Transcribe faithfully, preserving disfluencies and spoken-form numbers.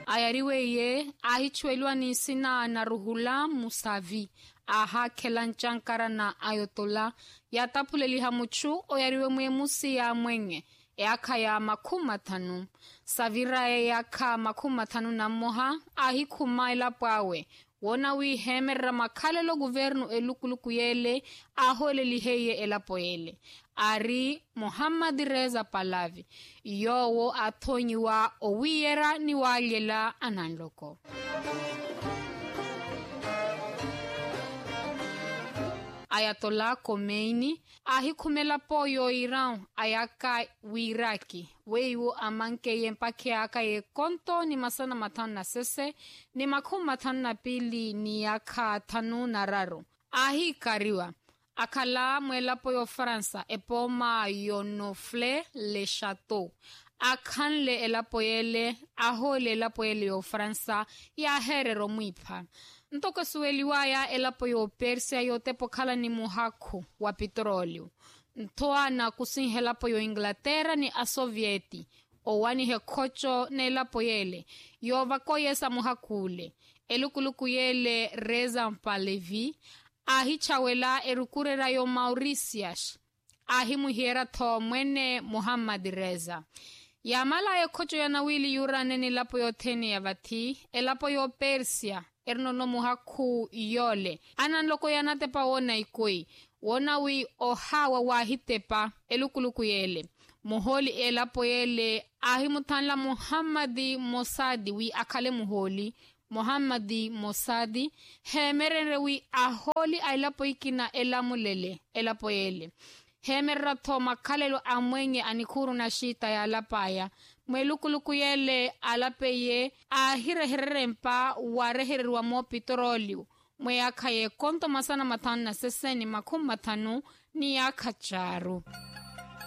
ayariweye ahichwelwa ni sina na ruhula musavi aha kelanchankara na ayotola yatapuleli hamuchu oyariwe mwemusi ya mwenye eaka ya makuma tanu savira eaka makuma tanu na moha ahi kumaila pawe wona wi hemerra makalelo guvernu elukuluku yele ahole liheye elapoele ari Muhammad Reza Pahlavi yowo athonyiwa owiyera ni walela ananloko. Ayatollah Khomeini ahi kumela poyo Iran ayaka wiraki weiwo amanke yempake aka ye konto ni masana matano na sese ni makumi matano na pili ni yaka tanu na raro ahi kariwa akala mwela poyo Fransa epoma yonofle le chateau akanle elapoyele ahole elapoyele yo Fransa ya herero mwipa ntoko sueliwaya elapoyo Persia yote pokala ni muhaku wa petrolio ntoa na kusinhela poyo Inglaterra ni asovieti owani he kocho na elapoyele yova koyesa muhakule elukuluku yele Reza Pahlavi ahi chawela erukurera yo Mauritius ahi muhiera to mwene Muhammad Reza yamala ya kocho ya nawili yurane ni lapo yo teni ya vati elapo yo Persia ernono muhaku yole anan loko yanatepa wona ikoi wona wi ohawa wahitepa elukuluku yele muholi elapo yele ahi mutanla Muhammadi Mosadi wi akale muholi Muhammadi Mosadi hemerere wi aholi ailapo ikina elamulele elapo yele hemerra to makalelo amwenye anikuru na shita ya lapaya mwelukuluku yele alapeye ahirehirempa wareherwa mo petrolio mwe akaye konto masana matano na seseni makumi matano ni yakacharu.